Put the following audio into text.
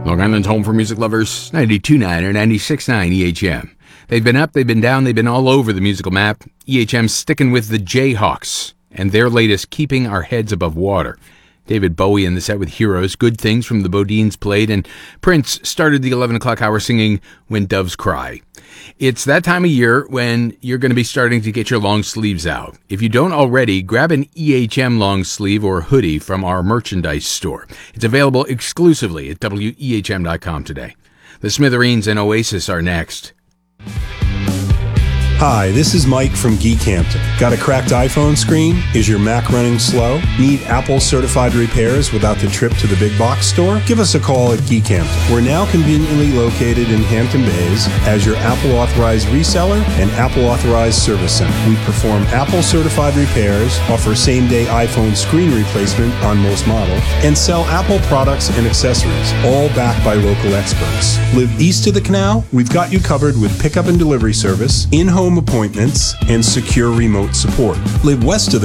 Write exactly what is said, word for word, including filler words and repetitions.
Long Island's home for music lovers, ninety-two point nine or ninety-six point nine E H M. They've been up, they've been down, they've been all over the musical map. E H M's sticking with the Jayhawks and their latest Keeping Our Heads Above Water. David Bowie in the set with Heroes, Good Things from the Bodines played, and Prince started the eleven o'clock hour singing When Doves Cry. It's that time of year when you're going to be starting to get your long sleeves out. If you don't already, grab an E H M long sleeve or hoodie from our merchandise store. It's available exclusively at W E H M dot com today. The Smithereens and Oasis are next. Hi, this is Mike from Geekhampton. Got a cracked iPhone screen? Is your Mac running slow? Need Apple certified repairs without the trip to the big box store? Give us a call at Geekhampton. We're now conveniently located in Hampton Bays as your Apple authorized reseller and Apple authorized service center. We perform Apple certified repairs, offer same day iPhone screen replacement on most models, and sell Apple products and accessories, all backed by local experts. Live east of the canal? We've got you covered with pickup and delivery service, in-home appointments, and secure remote support. Live west of the